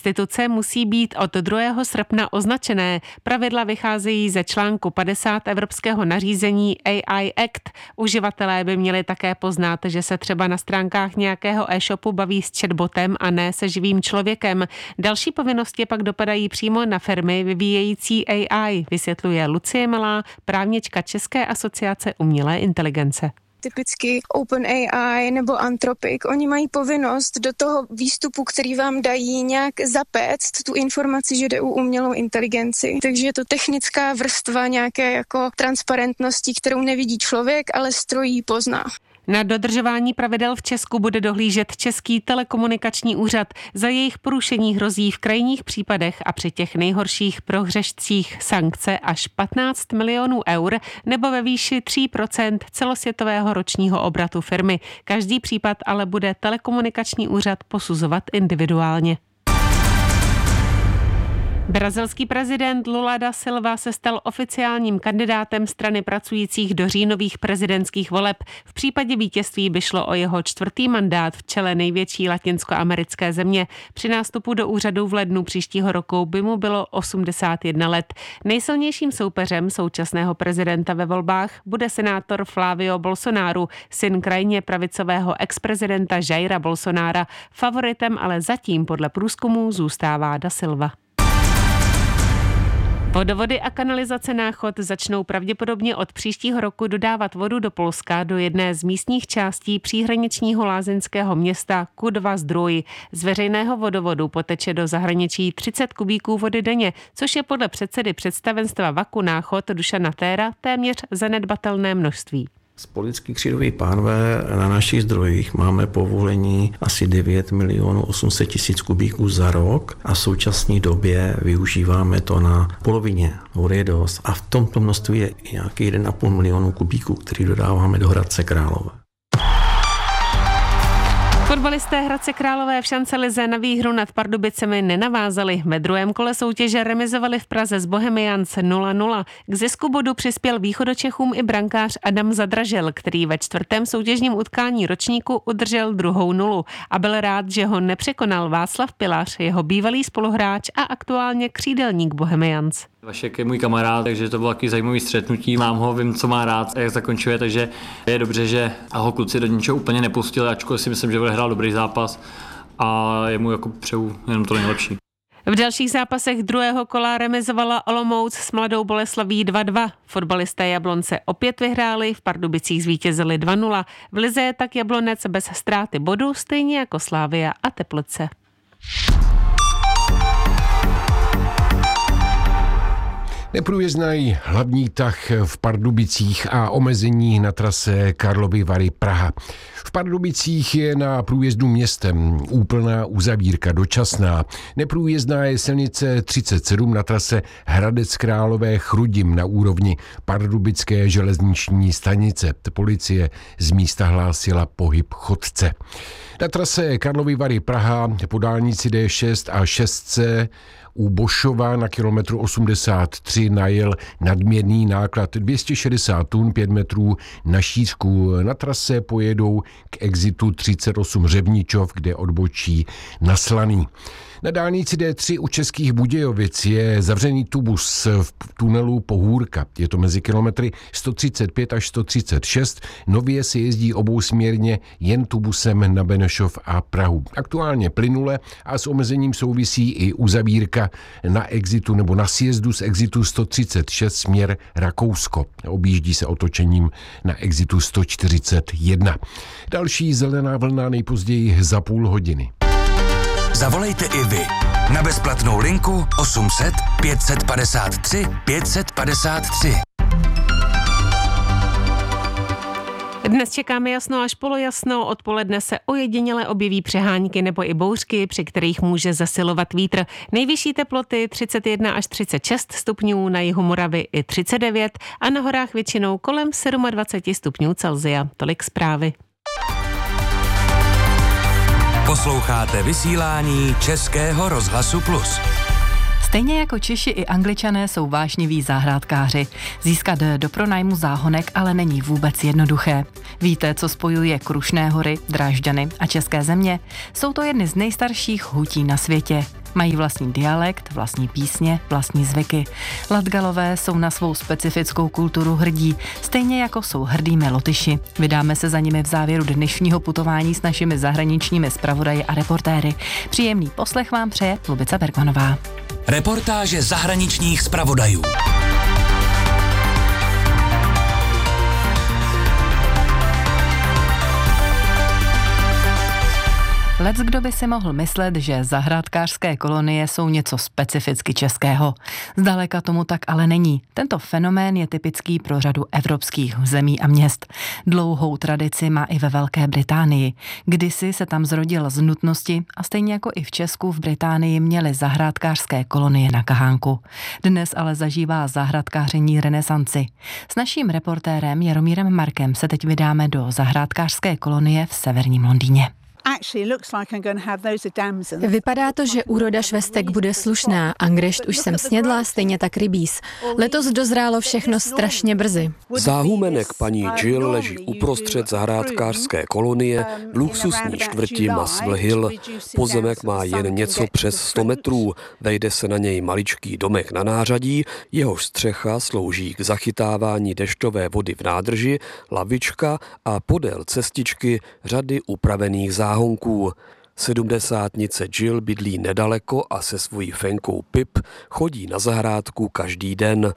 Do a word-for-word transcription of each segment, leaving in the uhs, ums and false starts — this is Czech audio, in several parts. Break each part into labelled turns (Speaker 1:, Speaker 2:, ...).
Speaker 1: instituce musí být od druhého srpna označené. Pravidla vycházejí ze článku padesát evropského nařízení A I Act. Uživatelé by měli také poznat, že se třeba na stránkách nějakého e-shopu baví s chatbotem a ne se živým člověkem. Další povinnosti pak dopadají přímo na firmy vyvíjející A I, vysvětluje Lucie Malá, právnička České asociace umělé inteligence.
Speaker 2: Typicky OpenAI nebo Anthropic, oni mají povinnost do toho výstupu, který vám dají, nějak zapéct tu informaci, že jde o umělou inteligenci. Takže je to technická vrstva nějaké jako transparentnosti, kterou nevidí člověk, ale stroj ji pozná.
Speaker 1: Na dodržování pravidel v Česku bude dohlížet Český telekomunikační úřad. Za jejich porušení hrozí v krajních případech a při těch nejhorších prohřešcích sankce až patnáct milionů eur nebo ve výši tří procent celosvětového ročního obratu firmy. Každý případ ale bude telekomunikační úřad posuzovat individuálně. Brazilský prezident Lula da Silva se stal oficiálním kandidátem strany pracujících do říjnových prezidentských voleb. V případě vítězství by šlo o jeho čtvrtý mandát v čele největší latinskoamerické země. Při nástupu do úřadu v lednu příštího roku by mu bylo osmdesát jedna let. Nejsilnějším soupeřem současného prezidenta ve volbách bude senátor Flávio Bolsonaro, syn krajně pravicového exprezidenta Jaira Bolsonara. Favoritem ale zatím podle průzkumů zůstává da Silva. Vodovody a kanalizace Náchod začnou pravděpodobně od příštího roku dodávat vodu do Polska do jedné z místních částí příhraničního lázeňského města Kudva Zdroj. Z veřejného vodovodu poteče do zahraničí třicet kubíků vody denně, což je podle předsedy představenstva Vaku Náchod Dušana Téra téměř zanedbatelné množství.
Speaker 3: Spolický křídoví pánve na našich zdrojích máme povolení asi devět milionů osm set tisíc kubíků za rok a v současné době využíváme to na polovině. Vody je dost a v tomto množství je nějaký jeden a půl milionu kubíků, který dodáváme do Hradce Králové.
Speaker 1: Fotbalisté Hradce Králové v šancelize na výhru nad Pardubicemi nenavázali. Ve druhém kole soutěže remizovali v Praze s Bohemians nula nula. K zisku bodu přispěl východočechům i brankář Adam Zadražel, který ve čtvrtém soutěžním utkání ročníku udržel druhou nulu a byl rád, že ho nepřekonal Václav Pilař, jeho bývalý spoluhráč a aktuálně křídelník Bohemians.
Speaker 4: Vašek je můj kamarád, takže to bylo taky zajímavý střetnutí. Mám ho, vím, co má rád a jak zakončuje, takže je dobře, že ho kluci do ničeho úplně nepustili, ačkoliv si myslím, že bude hrát dobrý zápas a jemu jako přeju jenom to nejlepší.
Speaker 1: V dalších zápasech druhého kola remizovala Olomouc s Mladou Boleslaví dva dva. Fotbalisté Jablonce opět vyhráli, v Pardubicích zvítězili dva nula. V lize je tak Jablonec bez ztráty bodu, stejně jako Slavia a Teplice.
Speaker 5: Neprůjezdný hlavní tah v Pardubicích a omezení na trase Karlovy Vary Praha. V Pardubicích je na průjezdu městem úplná uzavírka dočasná. Neprůjezdná je silnice třicet sedm na trase Hradec Králové Chrudim na úrovni Pardubické železniční stanice. Policie z místa hlásila pohyb chodce. Na trase Karlovy Vary Praha po dálnici D šest a šest C u Bošova na kilometru osmdesát tři najel nadměrný náklad dvě stě šedesát tun, pět metrů na šířku. Na trase pojedou k exitu třicet osm Řevničov, kde odbočí na Slaný. Na dálnici D tři u Českých Budějovic je zavřený tubus v tunelu Pohůrka. Je to mezi kilometry sto třicet pět až sto třicet šest. Nově se jezdí obousměrně jen tubusem na Benešov a Prahu. Aktuálně plynule a s omezením souvisí i uzavírka na exitu nebo na sjezdu z exitu sto třicet šest směr Rakousko. Objíždí se otočením na exitu sto čtyřicet jedna. Další zelená vlna nejpozději za půl hodiny.
Speaker 6: Zavolejte i vy na bezplatnou linku osm set pět padesát tři pět padesát tři.
Speaker 1: Dnes čekáme jasno až polojasno, odpoledne se ojediněle objeví přehánky nebo i bouřky, při kterých může zesilovat vítr. Nejvyšší teploty třicet jedna až třicet šest stupňů, na jihu Moravy i třicet devět a na horách většinou kolem dvacet sedm stupňů Celsia. Tolik zprávy.
Speaker 6: Posloucháte vysílání Českého rozhlasu Plus.
Speaker 7: Stejně jako Češi i Angličané jsou vášniví zahrádkáři. Získat do pronájmu záhonek ale není vůbec jednoduché. Víte, co spojuje Krušné hory, Drážďany a české země? Jsou to jedny z nejstarších hutí na světě. Mají vlastní dialekt, vlastní písně, vlastní zvyky. Latgalové jsou na svou specifickou kulturu hrdí, stejně jako jsou hrdými Lotyši. Vydáme se za nimi v závěru dnešního putování s našimi zahraničními zpravodaji a reportéry. Příjemný poslech vám přeje Lubica Bergmanová.
Speaker 6: Reportáže zahraničních zpravodajů.
Speaker 7: Leckdo by si mohl myslet, že zahrádkářské kolonie jsou něco specificky českého. Zdaleka tomu tak ale není. Tento fenomén je typický pro řadu evropských zemí a měst. Dlouhou tradici má i ve Velké Británii. Kdysi se tam zrodil z nutnosti a stejně jako i v Česku v Británii měly zahrádkářské kolonie na kahánku. Dnes ale zažívá zahrádkáření renesanci. S naším reportérem Jaromírem Markem se teď vydáme do zahrádkářské kolonie v severním Londýně.
Speaker 8: Vypadá to, že úroda švestek bude slušná. Angrešt už jsem snědla, stejně tak rybíz. Letos dozrálo všechno strašně brzy.
Speaker 9: Záhumenek paní Jill leží uprostřed zahrádkářské kolonie v luxusní čtvrti Muswell Hill. Pozemek má jen něco přes sto metrů. Vejde se na něj maličký domek na nářadí, jehož střecha slouží k zachytávání dešťové vody v nádrži, lavička a podél cestičky řady upravených záhonků. Záhonků. Sedmdesátnice Jill bydlí nedaleko a se svojí fenkou Pip chodí na zahrádku každý den.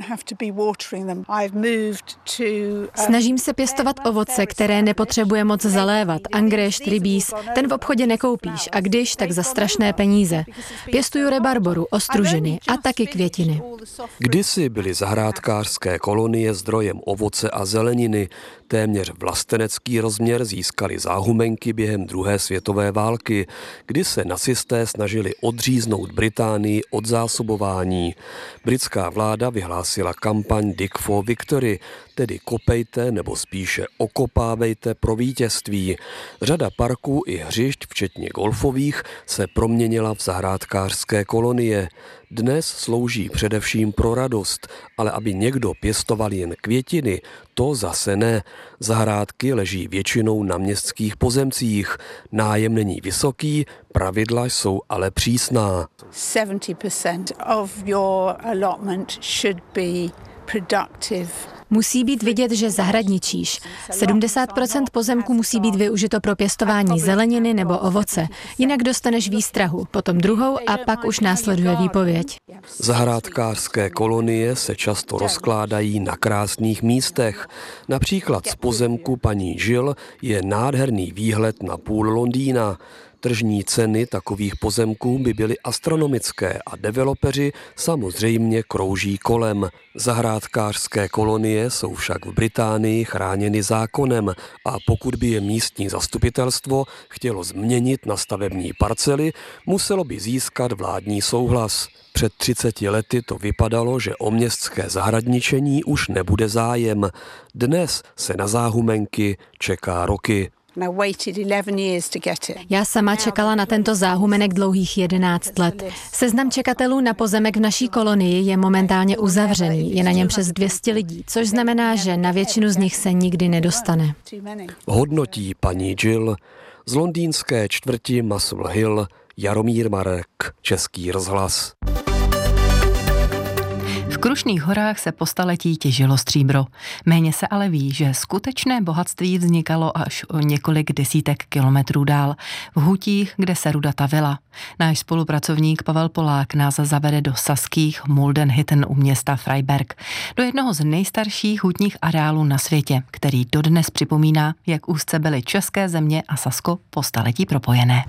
Speaker 8: Snažím se pěstovat ovoce, které nepotřebuje moc zalévat. Angrešt, rybíz, ten v obchodě nekoupíš a když, tak za strašné peníze. Pěstuju rebarboru, ostružiny a taky květiny.
Speaker 9: Kdysi byly zahrádkářské kolonie zdrojem ovoce a zeleniny. Téměř vlastenecký rozměr získali záhumenky během druhé světové války, kdy se nacisté snažili odříznout Británii od zásobování. Britská vláda vyhlásila kampaň Dig for Victory, tedy kopejte nebo spíše okopávejte pro vítězství. Řada parků i hřišť, včetně golfových, se proměnila v zahrádkářské kolonie. Dnes slouží především pro radost, ale aby někdo pěstoval jen květiny, to zase ne. Zahrádky leží většinou na městských pozemcích. Nájem není vysoký, pravidla jsou ale přísná.
Speaker 10: seventy percent of your allotment should be productive.
Speaker 8: Musí být vidět, že zahradničíš. sedmdesát procent pozemku musí být využito pro pěstování zeleniny nebo ovoce. Jinak dostaneš výstrahu, potom druhou a pak už následuje výpověď.
Speaker 9: Zahrádkářské kolonie se často rozkládají na krásných místech. Například z pozemku paní Jill je nádherný výhled na půl Londýna. Tržní ceny takových pozemků by byly astronomické a developeři samozřejmě krouží kolem. Zahrádkářské kolonie jsou však v Británii chráněny zákonem a pokud by je místní zastupitelstvo chtělo změnit na stavební parcely, muselo by získat vládní souhlas. Před třiceti lety to vypadalo, že o městské zahradničení už nebude zájem. Dnes se na záhumenky čeká roky.
Speaker 8: Já sama čekala na tento záhumenek dlouhých jedenáct let. Seznam čekatelů na pozemek v naší kolonii je momentálně uzavřený. Je na něm přes dvě stě lidí, což znamená, že na většinu z nich se nikdy nedostane.
Speaker 9: Hodnotí paní Jill z londýnské čtvrti Muswell Hill Jaromír Marek, Český rozhlas.
Speaker 7: V Krušných horách se po staletí těžilo stříbro. Méně se ale ví, že skutečné bohatství vznikalo až o několik desítek kilometrů dál, v hutích, kde se ruda tavila. Náš spolupracovník Pavel Polák nás zavede do saských Muldenhütten u města Freiberg, do jednoho z nejstarších hutních areálů na světě, který dodnes připomíná, jak úzce byly české země a Sasko po staletí propojené.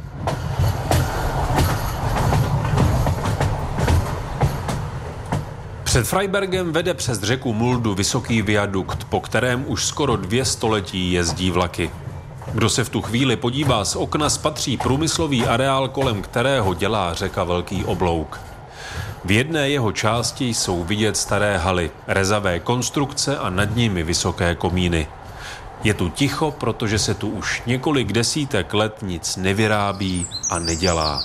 Speaker 11: Před Freibergem vede přes řeku Muldu vysoký viadukt, po kterém už skoro dvě století jezdí vlaky. Kdo se v tu chvíli podívá z okna, spatří průmyslový areál, kolem kterého dělá řeka velký oblouk. V jedné jeho části jsou vidět staré haly, rezavé konstrukce a nad nimi vysoké komíny. Je tu ticho, protože se tu už několik desítek let nic nevyrábí a nedělá.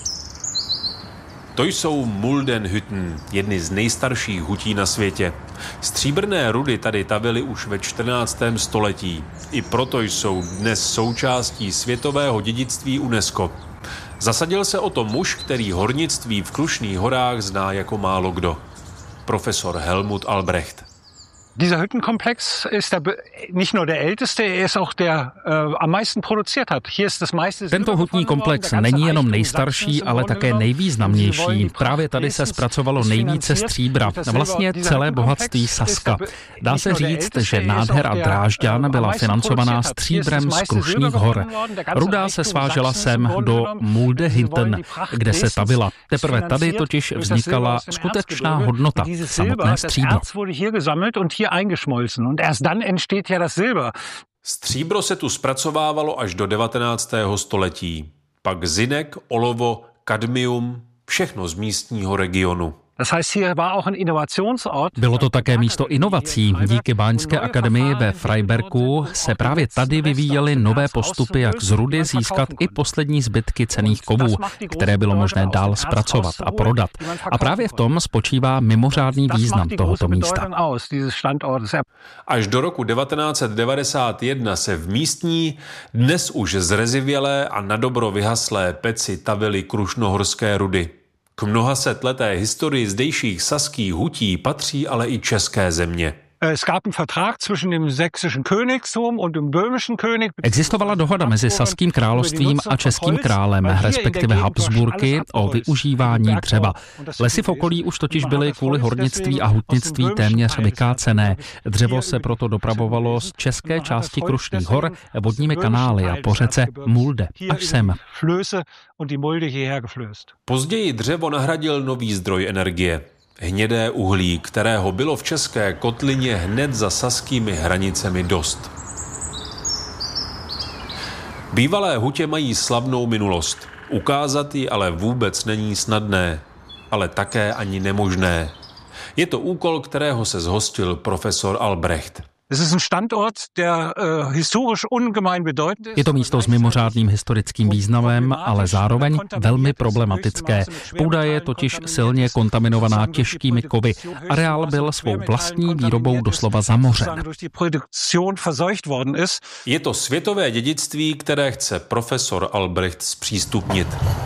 Speaker 11: To jsou Muldenhütten, jedny z nejstarších hutí na světě. Stříbrné rudy tady tavily už ve čtrnáctém století. I proto jsou dnes součástí světového dědictví UNESCO. Zasadil se o to muž, který hornictví v Krušných horách zná jako málo kdo. Profesor Helmut Albrecht.
Speaker 12: Dieser Hüttenkomplex ist der, nicht nur der älteste, er ist auch der äh, am meisten produziert hat. Hier ist das meiste.
Speaker 13: Tento hutní komplex není jenom nejstarší, ale také nejvýznamnější. Právě tady se zpracovalo nejvíce stříbra, vlastně celé bohatství Saska. Dá se říct, že nádhera Drážďan byla financovaná stříbrem z Krušných hor. Ruda se svážela sem do Mulde-Hütten, kde se tavila. Teprve tady totiž vznikala skutečná hodnota, samotné stříbro.
Speaker 12: eingeschmolzen und erst dann entsteht ja das Silber.
Speaker 11: Stříbro se tu zpracovávalo až do devatenáctého století. Pak zinek, olovo, kadmium, všechno z místního regionu.
Speaker 13: Bylo to také místo inovací. Díky Báňské akademii ve Freibergu se právě tady vyvíjely nové postupy, jak z rudy získat i poslední zbytky cenných kovů, které bylo možné dál zpracovat a prodat. A právě v tom spočívá mimořádný význam tohoto místa.
Speaker 11: Až do roku devatenáct set devadesát jedna se v místní, dnes už zrezivělé a nadobro vyhaslé peci tavily krušnohorské rudy. K mnohasetleté historii zdejších saských hutí patří ale i české země.
Speaker 13: Existovala dohoda mezi saským královstvím a českým králem, respektive Habsburky, o využívání dřeva. Lesy v okolí už totiž byly kvůli hornictví a hutnictví téměř vykácené. Dřevo se proto dopravovalo z české části Krušných hor vodními kanály a po řece Mulde až sem.
Speaker 11: Později dřevo nahradil nový zdroj energie. Hnědé uhlí, kterého bylo v české kotlině hned za saskými hranicemi dost. Bývalé hutě mají slavnou minulost. Ukázat ji ale vůbec není snadné, ale také ani nemožné. Je to úkol, kterého se zhostil profesor Albrecht.
Speaker 13: Je to místo s mimořádným historickým významem, ale zároveň velmi problematické. Půda je totiž silně kontaminovaná těžkými kovy. Areál byl svou vlastní výrobou doslova zamořen.
Speaker 11: Je to světové dědictví, které chce profesor Albrecht zpřístupnit.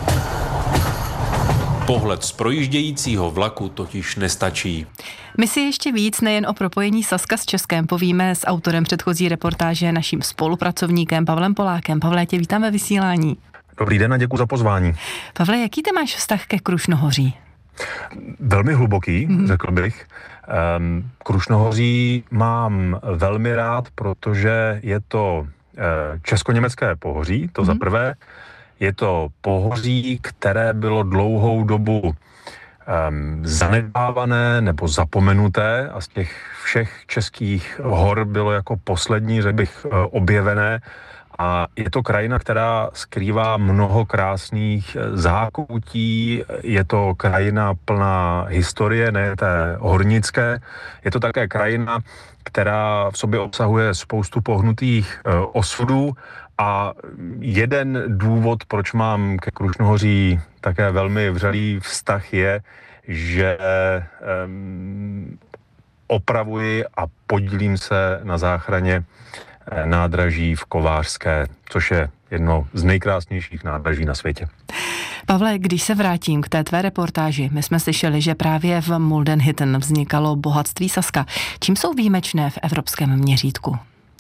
Speaker 11: Pohled z projíždějícího vlaku totiž nestačí.
Speaker 7: My si ještě víc nejen o propojení Saska s Českem povíme s autorem předchozí reportáže, naším spolupracovníkem Pavlem Polákem. Pavle, tě vítám ve vysílání.
Speaker 14: Dobrý den a děkuji za pozvání.
Speaker 7: Pavle, jaký ty máš vztah ke Krušnohoří?
Speaker 14: Velmi hluboký, mm-hmm. řekl bych. Um, Krušnohoří mám velmi rád, protože je to uh, česko-německé pohoří, to mm-hmm. za prvé. Je to pohoří, které bylo dlouhou dobu um, zanedbávané nebo zapomenuté a z těch všech českých hor bylo jako poslední, řekl bych, objevené. A je to krajina, která skrývá mnoho krásných zákoutí, je to krajina plná historie, ne té hornické. Je to také krajina, která v sobě obsahuje spoustu pohnutých osudů. A jeden důvod, proč mám ke Krušnohoří také velmi vřelý vztah, je, že um, opravuji a podílím se na záchraně nádraží v Kovářské, což je jedno z nejkrásnějších nádraží na světě.
Speaker 7: Pavle, když se vrátím k té tvé reportáži, my jsme slyšeli, že právě v Mulden-Hütten vznikalo bohatství Saska. Čím jsou výjimečné v evropském měřítku?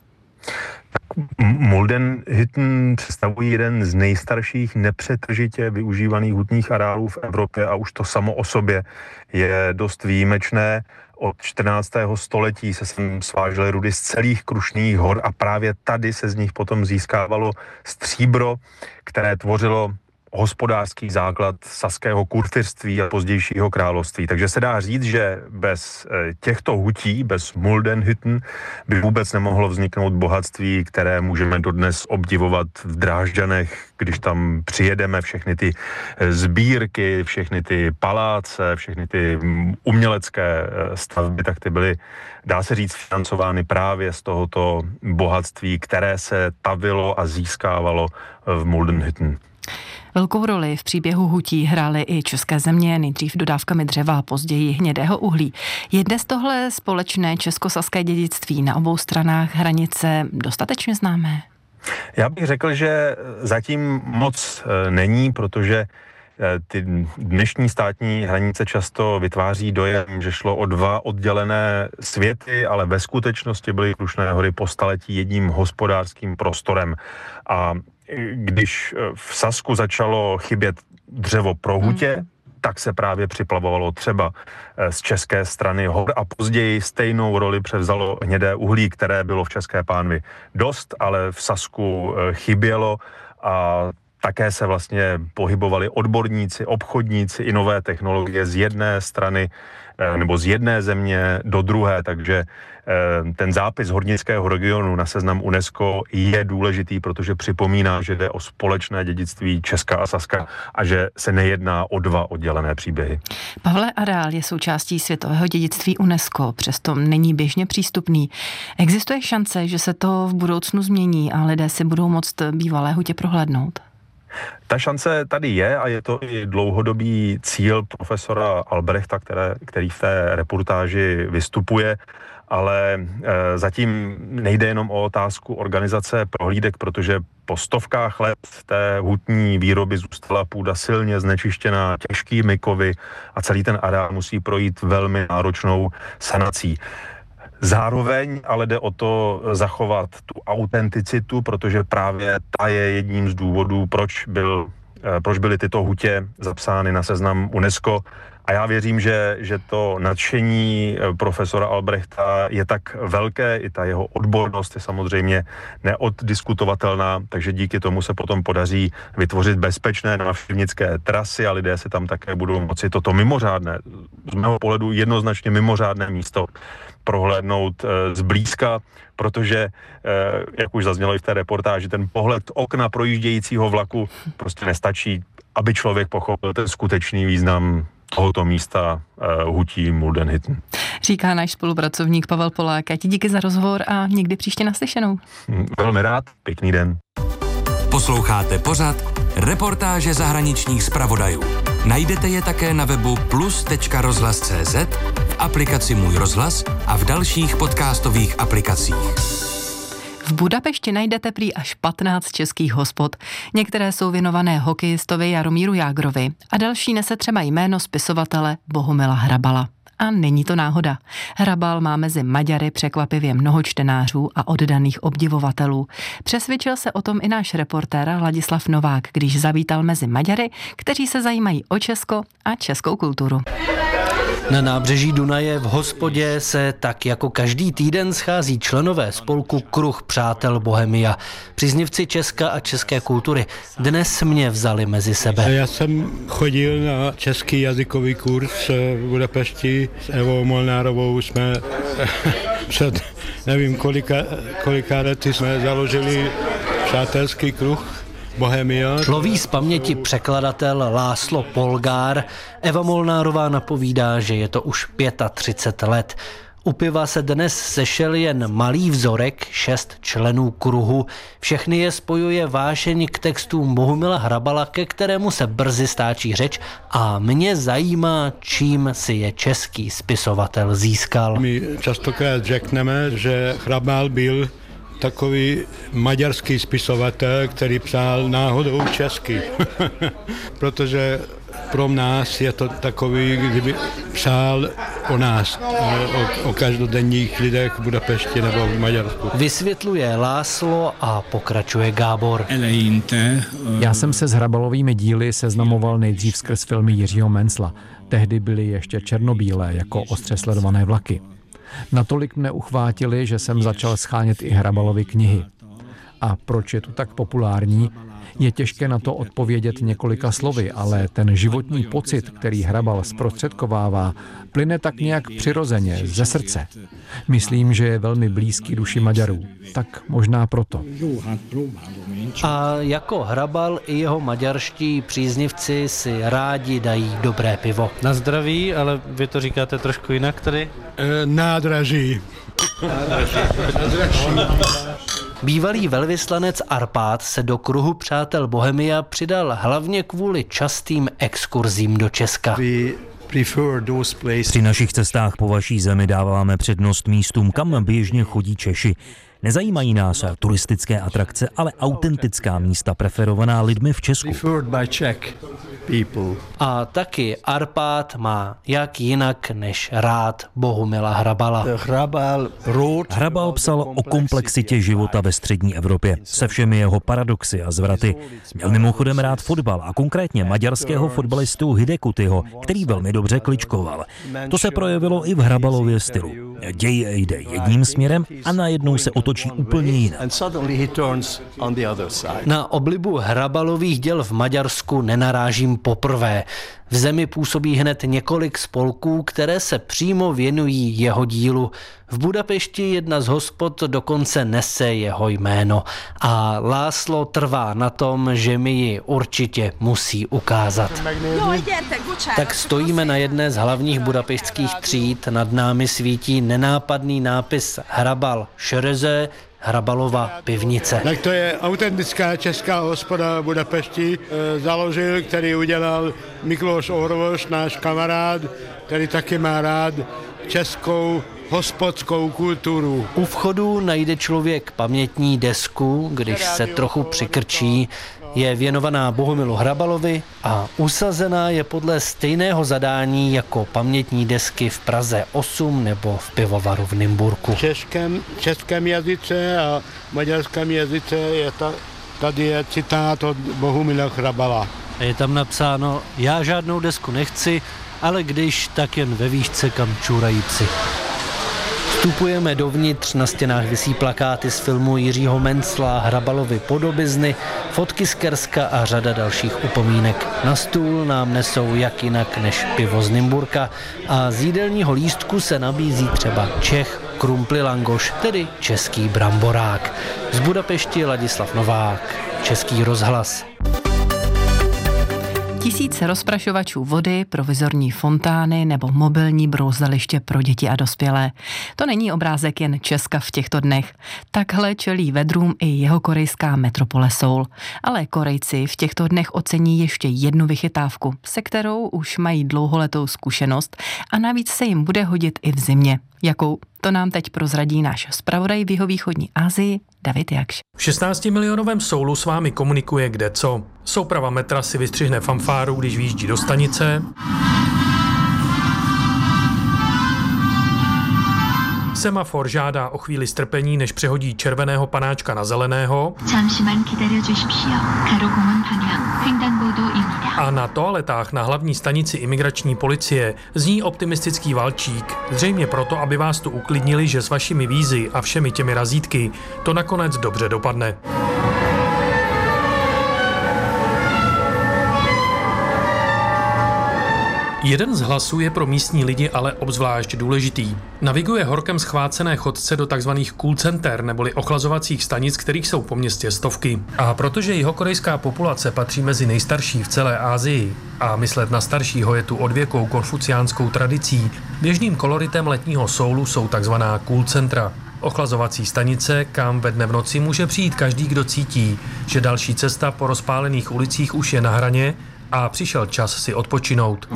Speaker 14: Mulden-Hütten představují jeden z nejstarších nepřetržitě využívaných hutních areálů v Evropě a už to samo o sobě je dost výjimečné. Od čtrnáctého století se sem svážely rudy z celých Krušných hor a právě tady se z nich potom získávalo stříbro, které tvořilo hospodářský základ saského kurfiřství a pozdějšího království. Takže se dá říct, že bez těchto hutí, bez Mulden-Hütten, by vůbec nemohlo vzniknout bohatství, které můžeme dodnes obdivovat v Drážďanech, když tam přijedeme, všechny ty sbírky, všechny ty paláce, všechny ty umělecké stavby, tak ty byly, dá se říct, financovány právě z tohoto bohatství, které se tavilo a získávalo v Mulden-Hütten.
Speaker 7: Velkou roli v příběhu hutí hrály i české země, nejdřív dodávkami dřeva, později hnědého uhlí. Je dnes tohle společné českosaské dědictví na obou stranách hranice dostatečně známé?
Speaker 14: Já bych řekl, že zatím moc není, protože ty dnešní státní hranice často vytváří dojem, že šlo o dva oddělené světy, ale ve skutečnosti byly Krušné hory po staletí jedním hospodářským prostorem. A když v Sasku začalo chybět dřevo pro hutě, hmm. tak se právě připlavovalo třeba z české strany hor a později stejnou roli převzalo hnědé uhlí, které bylo v České pánvi dost, ale v Sasku chybělo a také se vlastně pohybovali odborníci, obchodníci i nové technologie z jedné strany nebo z jedné země do druhé, takže ten zápis hornického regionu na seznam UNESCO je důležitý, protože připomíná, že jde o společné dědictví Česka a Saska a že se nejedná o dva oddělené příběhy.
Speaker 7: Pavle, areál je součástí světového dědictví UNESCO, přesto není běžně přístupný. Existuje šance, že se to v budoucnu změní a lidé si budou moct bývalé hutě prohlédnout?
Speaker 14: Ta šance tady je a je to i dlouhodobý cíl profesora Albrechta, které, který v té reportáži vystupuje, ale e, zatím nejde jenom o otázku organizace prohlídek, protože po stovkách let té hutní výroby zůstala půda silně znečištěná těžkými kovy a celý ten areál musí projít velmi náročnou sanací. Zároveň ale jde o to zachovat tu autenticitu, protože právě ta je jedním z důvodů, proč, byl, proč byly tyto hutě zapsány na seznam UNESCO. A já věřím, že, že to nadšení profesora Albrechta je tak velké, i ta jeho odbornost je samozřejmě neoddiskutovatelná, takže díky tomu se potom podaří vytvořit bezpečné návštěvnické trasy a lidé se tam také budou moci toto mimořádné, z mého pohledu jednoznačně mimořádné místo prohlédnout e, zblízka, protože, e, jak už zaznělo i v té reportáži, ten pohled okna projíždějícího vlaku prostě nestačí, aby člověk pochopil ten skutečný význam tohoto místa uh, hutí Muldenhütten.
Speaker 7: Říká náš spolupracovník Pavel Polák. A ti díky za rozhovor a někdy příště naslyšenou.
Speaker 14: Velmi rád, pěkný den.
Speaker 6: Posloucháte pořad Reportáže zahraničních zpravodajů. Najdete je také na webu plus tečka rozhlas tečka cé zet, v aplikaci Můj rozhlas a v dalších podcastových aplikacích.
Speaker 7: V Budapešti najdete prý až patnáct českých hospod. Některé jsou věnované hokejistovi Jaromíru Jágrovi a další nese třeba jméno spisovatele Bohumila Hrabala. A není to náhoda. Hrabal má mezi Maďary překvapivě mnoho čtenářů a oddaných obdivovatelů. Přesvědčil se o tom i náš reportér Ladislav Novák, když zavítal mezi Maďary, kteří se zajímají o Česko a českou kulturu.
Speaker 15: Na nábřeží Dunaje v hospodě se tak jako každý týden schází členové spolku Kruh přátel Bohemia. Příznivci Česka a české kultury dnes mě vzali mezi sebe.
Speaker 16: Já jsem chodil na český jazykový kurz v Budapešti s Evou Molnárovou. Jsme před nevím kolika, kolika lety jsme založili přátelský kruh Bohemia.
Speaker 15: Loví z paměti překladatel László Polgár. Eva Molnárová napovídá, že je to už třicet pět let. U piva se dnes sešel jen malý vzorek, šest členů kruhu. Všechny je spojuje vášeň k textům Bohumila Hrabala, ke kterému se brzy stáčí řeč a mě zajímá, čím si je český spisovatel získal.
Speaker 16: My častokrát řekneme, že Hrabal byl takový maďarský spisovatel, který psal náhodou česky. Protože pro nás je to takový, kdyby psal o nás, o, o každodenních lidech v Budapešti nebo v Maďarsku.
Speaker 15: Vysvětluje László a pokračuje Gábor.
Speaker 17: Já jsem se s Hrabalovými díly seznamoval nejdřív skrz filmy Jiřího Mencla. Tehdy byly ještě černobílé, jako ostře sledované vlaky. Natolik mne uchvátili, že jsem začal schánět i Hrabalovy knihy. A proč je tu tak populární? Je těžké na to odpovědět několika slovy, ale ten životní pocit, který Hrabal zprostředkovává, plyne tak nějak přirozeně, ze srdce. Myslím, že je velmi blízký duši Maďarů. Tak možná proto.
Speaker 15: A jako Hrabal i jeho maďarští příznivci si rádi dají dobré pivo.
Speaker 18: Na zdraví, ale vy to říkáte trošku jinak tady?
Speaker 16: E, nádraží.
Speaker 18: Nádraží.
Speaker 15: Bývalý velvyslanec Arpád se do kruhu přátel Bohemia přidal hlavně kvůli častým exkurzím do Česka.
Speaker 19: Při našich cestách po vaší zemi dáváme přednost místům, kam běžně chodí Češi. Nezajímají nás turistické atrakce, ale autentická místa preferovaná lidmi v Česku.
Speaker 15: A taky Arpád má jak jinak než rád Bohumila Hrabala.
Speaker 19: Hrabal psal o komplexitě života ve střední Evropě, se všemi jeho paradoxy a zvraty. Měl mimochodem rád fotbal a konkrétně maďarského fotbalistu Hidekutyho, který velmi dobře kličkoval. To se projevilo i v Hrabalově stylu. Děj jde jedním směrem a najednou se otočí úplně jinak.
Speaker 15: Na oblibu Hrabalových děl v Maďarsku nenarážím poprvé. V zemi působí hned několik spolků, které se přímo věnují jeho dílu. V Budapešti jedna z hospod dokonce nese jeho jméno a László trvá na tom, že mi ji určitě musí ukázat. Tak stojíme na jedné z hlavních budapešťských tříd, nad námi svítí nenápadný nápis Hrabal Šereze, Hrabalova pivnice.
Speaker 16: Tak to je autentická česká hospoda v Budapešti, e, založil, který udělal Mikloš Orvoš, náš kamarád, který taky má rád českou hospodskou kulturu.
Speaker 15: U vchodu najde člověk pamětní desku, když se trochu přikrčí. Je věnovaná Bohumilu Hrabalovi a usazená je podle stejného zadání jako pamětní desky v Praze osm nebo v pivovaru v Nymburku.
Speaker 16: V českém, českém jazyce a maďarském jazyce je ta, tady je citát od Bohumila Hrabala.
Speaker 15: Je tam napsáno: já žádnou desku nechci, ale když, tak jen ve výšce, kam čůrají psi. Vstupujeme dovnitř, na stěnách visí plakáty z filmu Jiřího Mencla, Hrabalovy podobizny, fotky z Kerska a řada dalších upomínek. Na stůl nám nesou jak jinak než pivo z Nymburka a z jídelního lístku se nabízí třeba Čech Krumpli Langoš, tedy český bramborák. Z Budapešti Ladislav Novák, Český rozhlas.
Speaker 7: Tisíce rozprašovačů vody, provizorní fontány nebo mobilní brouzeliště pro děti a dospělé. To není obrázek jen Česka v těchto dnech. Takhle čelí vedrům i jihokorejská metropole Soul. Ale Korejci v těchto dnech ocení ještě jednu vychytávku, se kterou už mají dlouholetou zkušenost a navíc se jim bude hodit i v zimě. Jakou? To nám teď prozradí náš zpravodaj v jihovýchodní Asii David Jakš.
Speaker 20: V šestnáctimilionovém Soulu s vámi komunikuje kde co. Souprava metra si vystřihne fanfáru, když vyjíždí do stanice. Semafor žádá o chvíli strpení, než přehodí červeného panáčka na zeleného. A na toaletách na hlavní stanici imigrační policie zní optimistický valčík. Zřejmě proto, aby vás tu uklidnili, že s vašimi vízy a všemi těmi razítky to nakonec dobře dopadne. Jeden z hlasů je pro místní lidi ale obzvlášť důležitý. Naviguje horkem schvácené chodce do tzv. Cool center, neboli ochlazovacích stanic, kterých jsou po městě stovky. A protože jihokorejská populace patří mezi nejstarší v celé Asii a myslet na staršího je tu odvěkou konfuciánskou tradicí, běžným koloritem letního Soulu jsou tzv. Cool centra. Ochlazovací stanice, kam ve dne v noci může přijít každý, kdo cítí, že další cesta po rozpálených ulicích už je na hraně a přišel čas si odpočinout.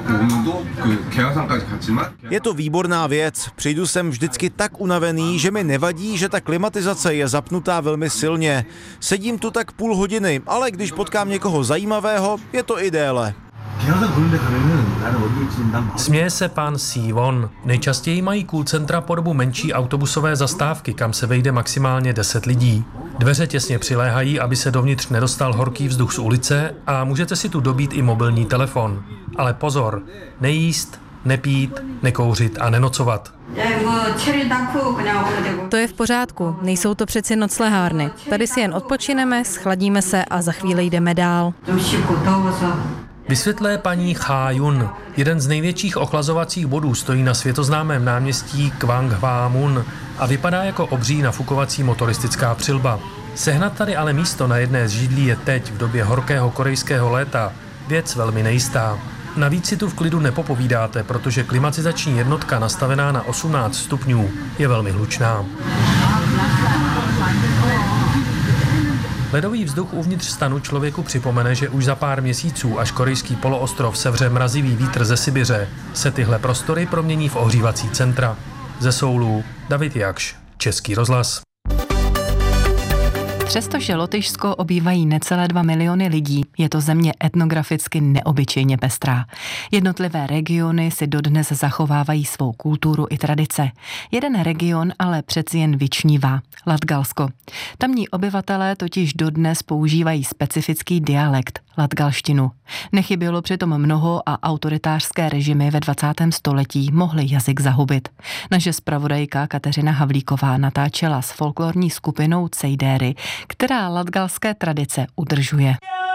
Speaker 21: Je to výborná věc. Přijdu sem vždycky tak unavený, že mi nevadí, že ta klimatizace je zapnutá velmi silně. Sedím tu tak půl hodiny, ale když potkám někoho zajímavého, je to i déle.
Speaker 20: Směje se pan Sivon. Nejčastěji mají cool centra podobu menší autobusové zastávky, kam se vejde maximálně deset lidí. Dveře těsně přiléhají, aby se dovnitř nedostal horký vzduch z ulice a můžete si tu dobít i mobilní telefon. Ale pozor, nejíst, nepít, nekouřit a nenocovat.
Speaker 22: To je v pořádku, nejsou to přeci noclehárny. Tady si jen odpočineme, schladíme se a za chvíli jdeme dál.
Speaker 20: Vysvětluje paní Cha Yun. Jeden z největších ochlazovacích bodů stojí na světoznámém náměstí Gwanghwamun a vypadá jako obří nafukovací motoristická přilba. Sehnat tady ale místo na jedné z židlí je teď, v době horkého korejského léta, věc velmi nejistá. Navíc si tu v klidu nepopovídáte, protože klimatizační jednotka nastavená na osmnáct stupňů je velmi hlučná. Ledový vzduch uvnitř stanu člověku připomene, že už za pár měsíců, až korejský poloostrov sevře mrazivý vítr ze Sibiře, se tyhle prostory promění v ohřívací centra. Ze Soulu David Jakš, Český rozhlas.
Speaker 7: Přestože Lotyšsko obývají necelé dva miliony lidí, je to země etnograficky neobyčejně pestrá. Jednotlivé regiony si dodnes zachovávají svou kulturu i tradice. Jeden region ale přeci jen vyčnívá – Latgalsko. Tamní obyvatelé totiž dodnes používají specifický dialekt – latgalštinu. Nechybělo přitom mnoho a autoritářské režimy ve dvacátém století mohly jazyk zahubit. Naše zpravodajka Kateřina Havlíková natáčela s folklorní skupinou Cejdéry, která latgalské tradice udržuje.